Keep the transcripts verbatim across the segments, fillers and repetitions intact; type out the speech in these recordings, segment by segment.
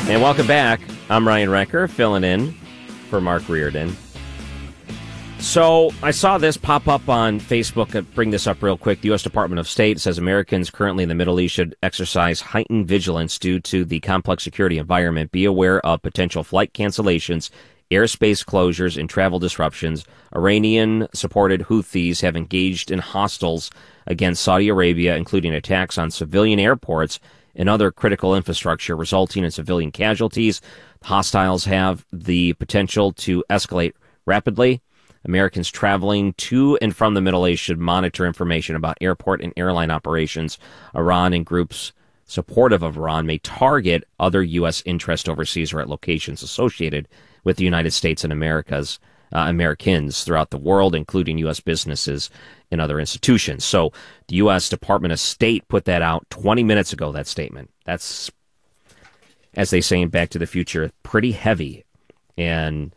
And welcome back. I'm Ryan Recker, filling in for Mark Reardon. So I saw this pop up on Facebook. I'll bring this up real quick. The U S Department of State says Americans currently in the Middle East should exercise heightened vigilance due to the complex security environment. Be aware of potential flight cancellations, airspace closures, and travel disruptions. Iranian-supported Houthis have engaged in hostiles against Saudi Arabia, including attacks on civilian airports and other critical infrastructure, resulting in civilian casualties. Hostiles have the potential to escalate rapidly. Americans traveling to and from the Middle East should monitor information about airport and airline operations. Iran and groups supportive of Iran may target other U S interests overseas or at locations associated with the United States and America's uh, Americans throughout the world, including U S businesses and other institutions. So the U S Department of State put that out twenty minutes ago, that statement. That's, as they say in Back to the Future, pretty heavy. And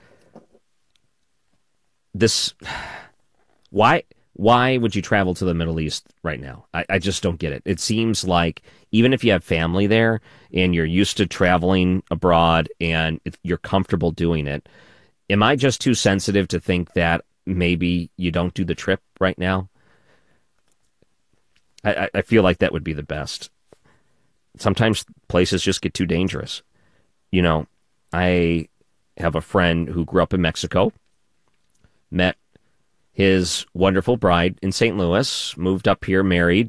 this, why why would you travel to the Middle East right now? I, I just don't get it. It seems like even if you have family there and you're used to traveling abroad and if you're comfortable doing it, am I just too sensitive to think that maybe you don't do the trip right now? I, I feel like that would be the best. Sometimes places just get too dangerous. You know, I have a friend who grew up in Mexico, met his wonderful bride in Saint Louis, moved up here, married,